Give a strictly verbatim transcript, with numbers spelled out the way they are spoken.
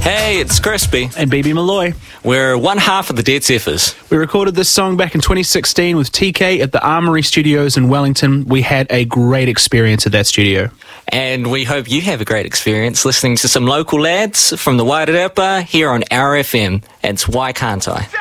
Hey, it's Crispy. And B B Malloy. We're one half of the Dead Zephyrs. We recorded this song back in twenty sixteen with T K at the Armoury Studios in Wellington. We had a great experience at that studio. And we hope you have a great experience listening to some local lads from the Wairarapa here on our F M. It's Why Can't I?